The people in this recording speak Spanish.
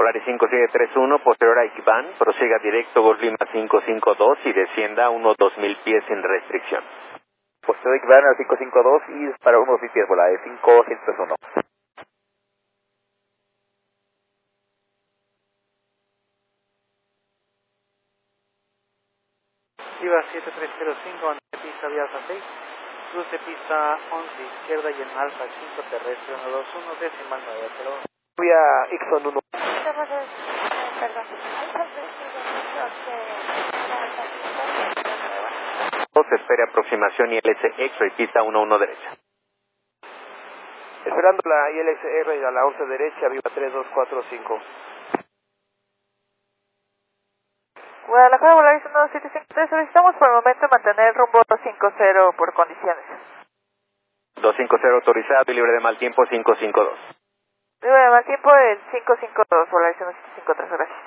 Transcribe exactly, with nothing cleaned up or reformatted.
Polaris cinco siete tres uno, posterior a Iván, prosiga directo Golf Lima cinco cinco dos y descienda a unos dos mil pies sin restricción. Posterior a Iván al cinco cinco dos y para unos dos mil pies, Polaris cinco siete tres uno. Viva siete tres cero cinco, de pista de alfa seis, cruz de pista once izquierda y en alfa cinco terrestre uno dos uno, decimal nueve cero uno. Vía Ixon uno. Perdón. Se espera aproximación I L S X-ray pista uno uno derecha. Esperando la I L S R a la once derecha, viva tres dos cuatro cinco. Guadalajara, Polaris uno siete cinco tres, solicitamos por el momento mantener el rumbo dos cinco cero por condiciones. dos cinco cero autorizado y libre de mal tiempo cinco cinco dos. Libre de mal tiempo el cinco cinco dos, Polaris uno siete cinco tres, gracias.